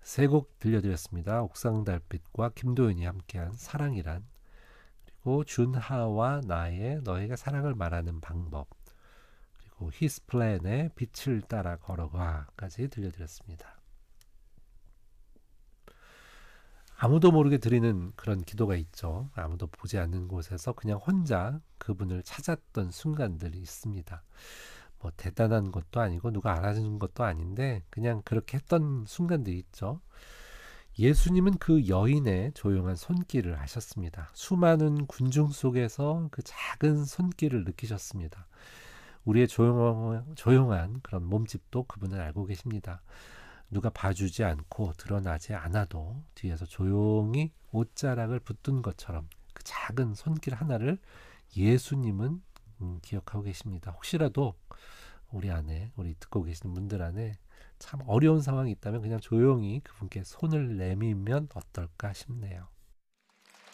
세 곡 들려드렸습니다. 옥상달빛과 김도윤이 함께한 사랑이란, 그리고 준하와 나의 너에게 사랑을 말하는 방법, 그리고 히스플랜의 빛을 따라 걸어가까지 들려드렸습니다. 아무도 모르게 드리는 그런 기도가 있죠. 아무도 보지 않는 곳에서 그냥 혼자 그분을 찾았던 순간들이 있습니다. 뭐 대단한 것도 아니고 누가 알아주는 것도 아닌데 그냥 그렇게 했던 순간들이 있죠. 예수님은 그 여인의 조용한 손길을 하셨습니다. 수많은 군중 속에서 그 작은 손길을 느끼셨습니다. 우리의 조용한 그런 몸짓도 그분을 알고 계십니다. 누가 봐주지 않고 드러나지 않아도 뒤에서 조용히 옷자락을 붙든 것처럼 그 작은 손길 하나를 예수님은 기억하고 계십니다. 혹시라도 우리 안에, 우리 듣고 계시는 분들 안에 참 어려운 상황이 있다면 그냥 조용히 그분께 손을 내밀면 어떨까 싶네요.